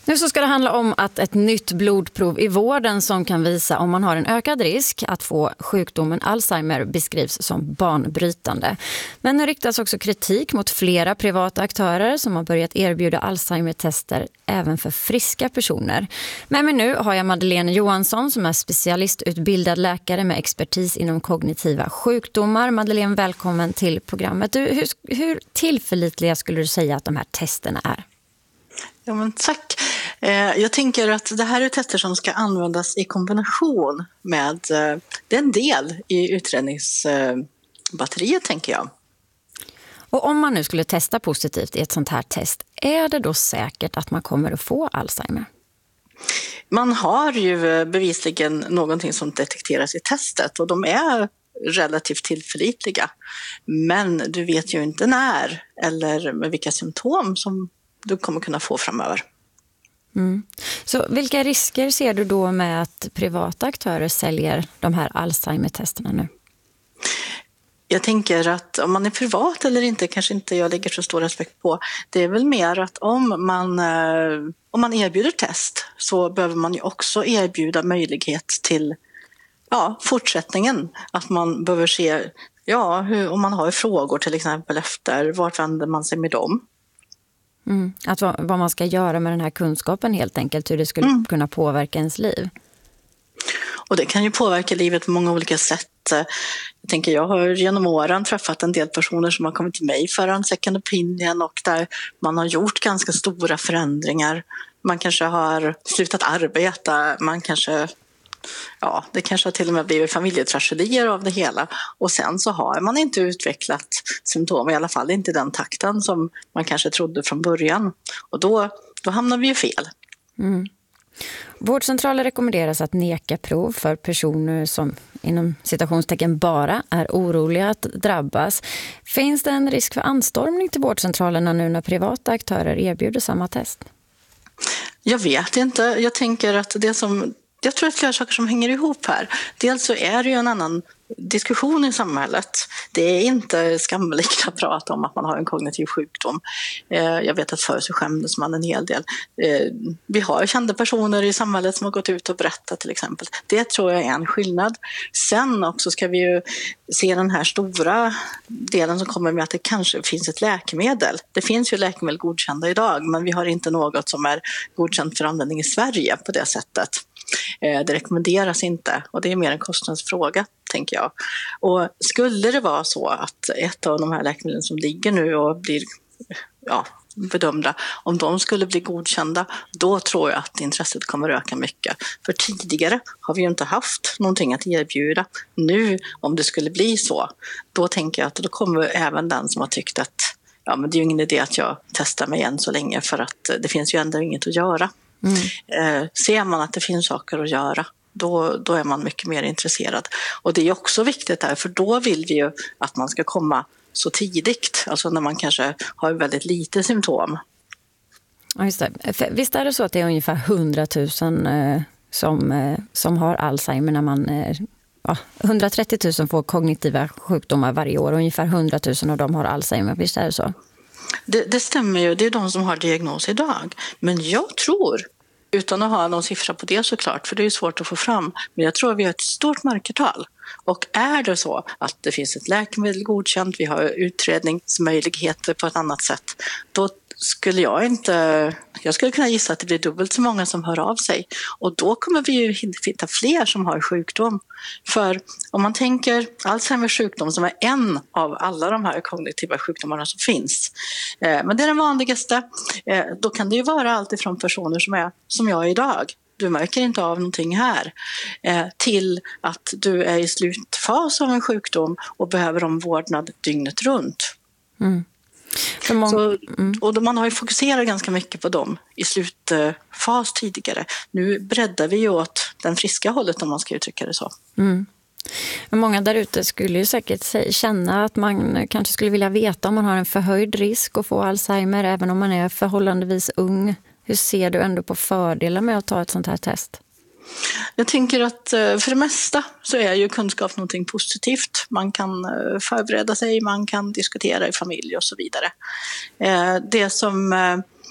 Nu så ska det handla om att ett nytt blodprov i vården som kan visa om man har en ökad risk att få sjukdomen Alzheimer beskrivs som banbrytande. Men nu riktas också kritik mot flera privata aktörer som har börjat erbjuda Alzheimer-tester även för friska personer. Men nu har jag Madeleine Johansson som är specialistutbildad läkare med expertis inom kognitiva sjukdomar. Madeleine, välkommen till programmet. Hur tillförlitliga skulle du säga att de här testerna är? Ja, men tack. Jag tänker att det här är tester som ska användas i kombination med, det är en del i utredningsbatteriet, tänker jag. Och om man nu skulle testa positivt i ett sånt här test, är det då säkert att man kommer att få Alzheimer? Man har ju bevisligen någonting som detekteras i testet och de är relativt tillförlitliga. Men du vet ju inte när eller med vilka symptom som du kommer kunna få framöver. Mm. Så vilka risker ser du då med att privata aktörer säljer de här Alzheimer-testerna nu? Jag tänker att om man är privat eller inte kanske inte jag lägger så stor respekt på. Det är väl mer att om man erbjuder test så behöver man ju också erbjuda möjlighet till fortsättningen. Att man behöver se om man har frågor till exempel efter, vart vänder man sig med dem? Att vad man ska göra med den här kunskapen helt enkelt, hur det skulle kunna påverka ens liv. Och det kan ju påverka livet på många olika sätt. Jag har genom åren träffat en del personer som har kommit till mig för en second opinion och där man har gjort ganska stora förändringar. Man kanske har slutat arbeta, det kanske har till och med blivit familjetragedier av det hela. Och sen så har man inte utvecklat symptom, i alla fall inte i den takten som man kanske trodde från början. Och då hamnar vi ju fel. Vårdcentraler rekommenderas att neka prov för personer som inom citationstecken bara är oroliga att drabbas. Finns det en risk för anstormning till vårdcentralerna nu när privata aktörer erbjuder samma test? Jag vet inte. Jag tänker att jag tror att flera saker som hänger ihop här. Dels så är det ju en annan diskussion i samhället. Det är inte skamligt att prata om att man har en kognitiv sjukdom. Jag vet att förr så skämdes man en hel del. Vi har kända personer i samhället som har gått ut och berättat till exempel. Det tror jag är en skillnad. Sen också ska vi ju se den här stora delen som kommer med att det kanske finns ett läkemedel. Det finns ju läkemedel godkända idag, men vi har inte något som är godkänt för användning i Sverige på det sättet. Det rekommenderas inte och det är mer en kostnadsfråga, tänker jag. Och skulle det vara så att ett av de här läkemedlen som ligger nu och blir bedömda, om de skulle bli godkända, då tror jag att intresset kommer öka mycket. För tidigare har vi ju inte haft någonting att erbjuda. Nu, om det skulle bli så, då tänker jag att då kommer även den som har tyckt att men det är ju ingen idé att jag testar mig än så länge för att det finns ju ändå inget att göra. Ser man att det finns saker att göra, då är man mycket mer intresserad. Och det är också viktigt här, för då vill vi ju att man ska komma så tidigt, alltså när man kanske har väldigt lite symptom. Ja, just det. Visst är det så att det är ungefär 100 000 som har Alzheimer när man 130 000 får kognitiva sjukdomar varje år och ungefär 100 000 av dem har Alzheimer, visst är det så? Det stämmer ju, det är de som har diagnos idag. Men jag tror, utan att ha någon siffra på det såklart, för det är ju svårt att få fram, men jag tror att vi har ett stort mörkertal. Och är det så att det finns ett läkemedel godkänt, vi har utredningsmöjligheter på ett annat sätt, då skulle jag skulle kunna gissa att det blir dubbelt så många som hör av sig. Och då kommer vi ju hitta fler som har sjukdom. För om man tänker Alzheimers sjukdom som är en av alla de här kognitiva sjukdomarna som finns. Men det är den vanligaste. Då kan det ju vara allt ifrån personer som är som jag är idag. Du märker inte av någonting här. Till att du är i slutfas av en sjukdom och behöver omvårdnad dygnet runt. Och man har ju fokuserat ganska mycket på dem i slutfas tidigare. Nu breddar vi ju åt den friska hållet, om man ska uttrycka det så. Men många där ute skulle ju säkert känna att man kanske skulle vilja veta om man har en förhöjd risk att få Alzheimer även om man är förhållandevis ung. Hur ser du ändå på fördelar med att ta ett sånt här test? Jag tänker att för det mesta så är ju kunskap någonting positivt. Man kan förbereda sig, man kan diskutera i familj och så vidare. Det som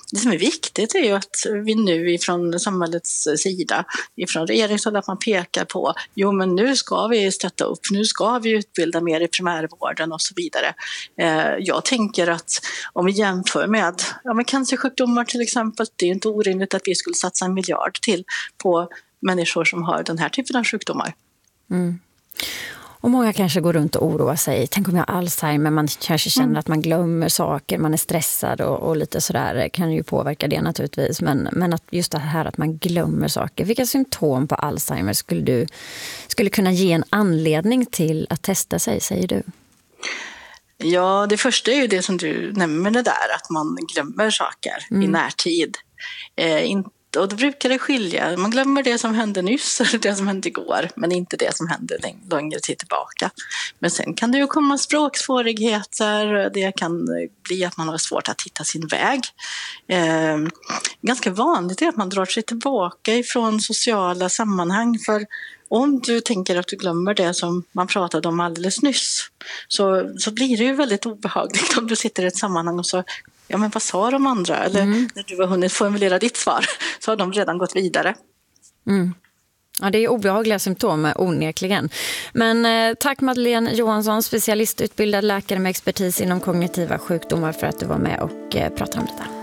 Det som är viktigt är ju att vi nu ifrån samhällets sida, ifrån regeringshåll, att man pekar på, jo men nu ska vi stötta upp, nu ska vi utbilda mer i primärvården och så vidare. Jag tänker att om vi jämför med cancersjukdomar till exempel, det är inte orimligt att vi skulle satsa 1 miljard till på människor som har den här typen av sjukdomar. Mm. Och många kanske går runt och oroar sig. Tänk om jag har Alzheimer, man kanske känner att man glömmer saker, man är stressad och lite sådär kan ju påverka det naturligtvis. Men att just det här att man glömmer saker. Vilka symptom på Alzheimer skulle kunna ge en anledning till att testa sig, säger du? Ja, det första är ju det som du nämner det där, att man glömmer saker i närtid. Och då brukar det skilja. Man glömmer det som hände nyss eller det som hände igår, men inte det som hände längre tid tillbaka. Men sen kan det ju komma språksvårigheter. Det kan bli att man har svårt att hitta sin väg. Ganska vanligt är att man drar sig tillbaka ifrån sociala sammanhang. För om du tänker att du glömmer det som man pratade om alldeles nyss, så blir det ju väldigt obehagligt om du sitter i ett sammanhang och så, ja men vad sa de andra? Eller när du har hunnit formulera ditt svar så har de redan gått vidare. Mm. Ja, det är obehagliga symptom onekligen. Men tack Madeleine Johansson, specialistutbildad läkare med expertis inom kognitiva sjukdomar, för att du var med och pratade om detta.